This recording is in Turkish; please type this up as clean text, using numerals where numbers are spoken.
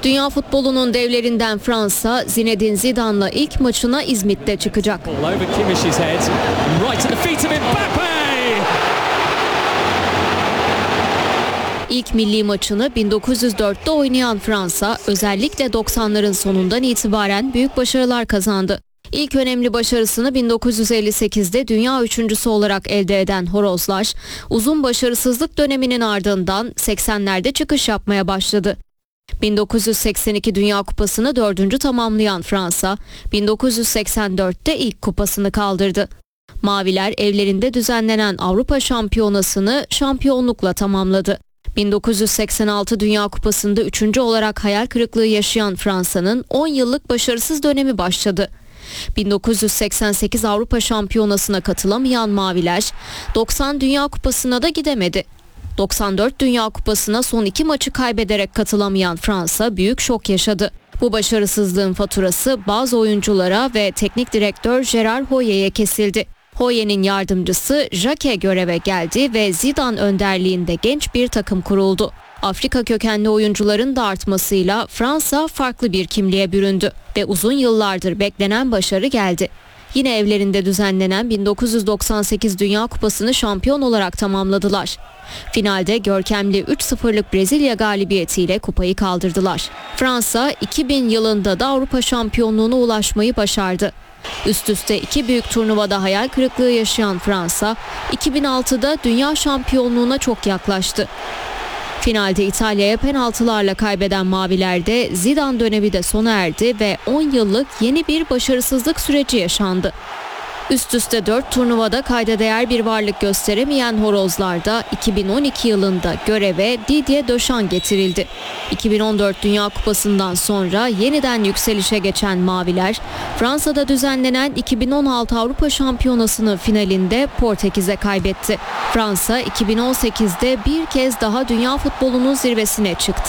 Dünya futbolunun devlerinden Fransa, Zinedine Zidane'la ilk maçına İzmit'te çıkacak. İlk milli maçını 1904'te oynayan Fransa, özellikle 90'ların sonundan itibaren büyük başarılar kazandı. İlk önemli başarısını 1958'de dünya üçüncüsü olarak elde eden Horozlar, uzun başarısızlık döneminin ardından 80'lerde çıkış yapmaya başladı. 1982 Dünya Kupası'nı 4. tamamlayan Fransa, 1984'te ilk kupasını kaldırdı. Maviler evlerinde düzenlenen Avrupa Şampiyonası'nı şampiyonlukla tamamladı. 1986 Dünya Kupası'nda 3. olarak hayal kırıklığı yaşayan Fransa'nın 10 yıllık başarısız dönemi başladı. 1988 Avrupa Şampiyonası'na katılamayan Maviler, 90 Dünya Kupası'na da gidemedi. 94 Dünya Kupası'na son 2 maçı kaybederek katılamayan Fransa büyük şok yaşadı. Bu başarısızlığın faturası bazı oyunculara ve teknik direktör Gérard Hoyer'e kesildi. Hoyer'in yardımcısı Jacquet göreve geldi ve Zidane önderliğinde genç bir takım kuruldu. Afrika kökenli oyuncuların da artmasıyla Fransa farklı bir kimliğe büründü ve uzun yıllardır beklenen başarı geldi. Yine evlerinde düzenlenen 1998 Dünya Kupası'nı şampiyon olarak tamamladılar. Finalde görkemli 3-0'lık Brezilya galibiyetiyle kupayı kaldırdılar. Fransa 2000 yılında da Avrupa şampiyonluğuna ulaşmayı başardı. Üst üste 2 büyük turnuvada hayal kırıklığı yaşayan Fransa, 2006'da dünya şampiyonluğuna çok yaklaştı. Finalde İtalya'ya penaltılarla kaybeden Mavilerde Zidane dönemi de sona erdi ve 10 yıllık yeni bir başarısızlık süreci yaşandı. Üst üste 4 turnuvada kayda değer bir varlık gösteremeyen Horozlar'da 2012 yılında göreve Didier Deschamps getirildi. 2014 Dünya Kupası'ndan sonra yeniden yükselişe geçen Maviler, Fransa'da düzenlenen 2016 Avrupa Şampiyonası'nın finalinde Portekiz'e kaybetti. Fransa 2018'de bir kez daha dünya futbolunun zirvesine çıktı.